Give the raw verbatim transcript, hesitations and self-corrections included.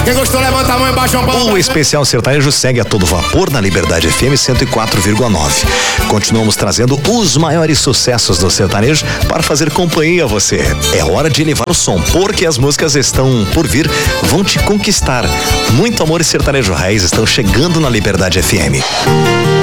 Quem gostou, levanta a mão e baixa um palmo. O especial sertanejo segue a todo vapor na Liberdade F M cento e quatro vírgula nove. Continuamos trazendo os maiores sucessos do sertanejo para fazer companhia a você. É hora de elevar o som, porque as músicas estão por vir, vão te conquistar. Muito amor e sertanejo raiz estão chegando na Liberdade F M.